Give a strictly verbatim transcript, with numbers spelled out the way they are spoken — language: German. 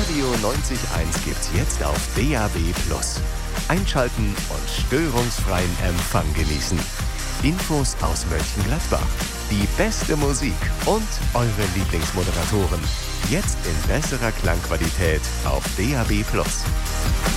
Radio neunzig Komma eins gibt's jetzt auf D A B plus. Einschalten und störungsfreien Empfang genießen. Infos aus Mönchengladbach, die beste Musik und eure Lieblingsmoderatoren. Jetzt in besserer Klangqualität auf D A B plus.